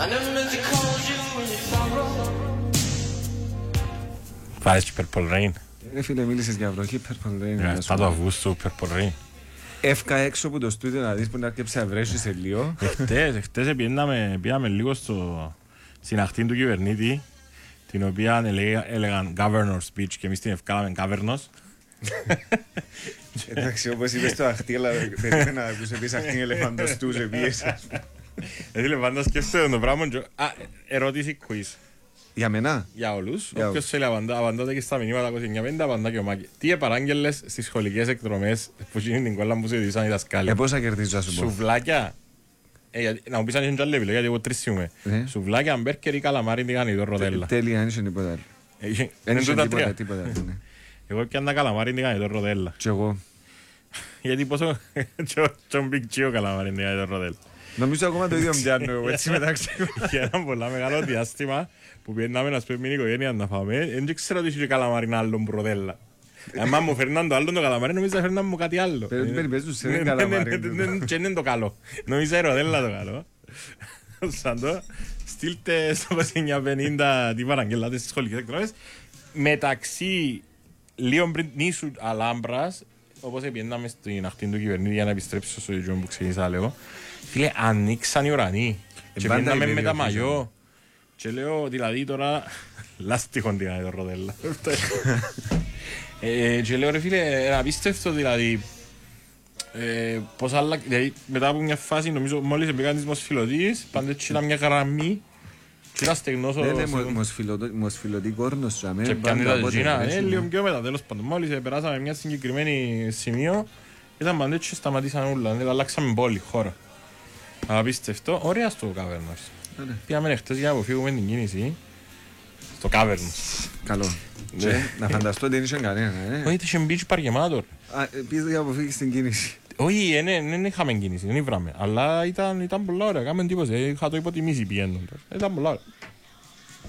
Βάζεις Purple Rain. Φίλε, μίλησες για βροχή, Purple Rain. Στα του Αυγούστου, Purple Rain. Εύκα έξω από το στούντιο να δεις που να αρκέψει να βρέσει σε λίγο. Χτες πήγαμε λίγο στην ακτή του κυβερνήτη, την οποία έλεγαν Governor's Speech και εμείς την ευκάλαμε Governors. Εντάξει, όπως είπες το αχτή, αλλά περίμενα να ακούς επίσης αχτή ελεφαντός τους επίσης. Δηλαδή πάντα σκέφτεται το πράγμα. Ερώτηση quiz. Για μένα. Για όλους. Όποιος θέλει απαντάτε και στα μηνύματα 29-50, απαντά και ο Μάκη. Τι επαράγγελες στις σχολικές εκδρομές που γίνει την κόλλα που σου ειδήσαν οι δασκάλοι? Πόσα κερδίζω να σου πω? Σουβλάκια. Να μου πεις αν είναι και άλλη επιλογή, γιατί εγώ τρεις είμαι. Σουβλάκια, μπέρκερ ή καλαμάρι τηγανιτό ροδέλα. Τέλεια, δεν είσαι τίποτα άλλο. Δεν είσαι τίποτα άλλο. Εγώ πιάνε καλαμάρι τηγανιτό ροδέλα. Και εγώ. Γιατί πόσο τσομπικτσίο καλαμάρι τηγανιτό ροδέλα. Νομίζω ακόμα το ίδιο μοιάνω εγώ έτσι μεταξύ. Για ένα πολλά μεγάλο διάστημα που πιέναμε να σπέμε την οικογένεια να φάμε, δεν ξέρω ότι είχε καλαμάρι άλλον προδέλα. Αν μου φέρναν το άλλο το καλαμάρι, νομίζω ότι φέρναν μου κάτι άλλο. Περιπέζουν τους σε καλαμάρι. Και είναι το καλό. Νομίζω η ροδέλα το καλό. Σαν το στείλτε στο 2950 τι παραγγελάτε στις σχολικές εκδρομές. Μεταξύ λίγο πριν νήσου Αλάμπρας, όπως πιέναμε στην ακτή του κυβερνήτη για να επιστρέψω στο ίδιο που ξεκίνησα λέω. Φίλε, ανοίξαν οι ουρανοί και πήγαμε με τα μαγιό και λέω δηλαδή τώρα λάστιχον την το ροδέλα και λέω ρε φίλε, είναι απίστευτο δηλαδή πως άλλα, δηλαδή μετά από μια φάση νομίζω μόλις πήγαν τις μοσφιλωτίες πάντα έτσι ήταν μια γραμμή και ήταν στεγνός μοσφιλωτή κόρνος και πιάνε τα τζίνα, λίγο πιο μετά τέλος πάντων μόλις περάσαμε μια συγκεκριμένη σημείο ήταν πάντα έτσι και σταματήσαν όλα, δηλαδή αλλάξαμε πόλη, χώρα. Απίστευτο, ωραία στο Cavernous. Πήγαμε χτες για να αποφύγουμε την κίνηση στο Cavernous. Καλό. Να φανταστώ ότι δεν είσαι κανένα. Όχι, είχε beach παρκεμάτο. Πήγες για να αποφύγεις την κίνηση. Όχι, δεν είχαμε κίνηση, δεν ήβραμε. Αλλά ήταν πολλά ωραία, κάμεν τίποτα. Είχα το υποτιμήσει πηγαίνοντας. Ήταν πολλά ωραία.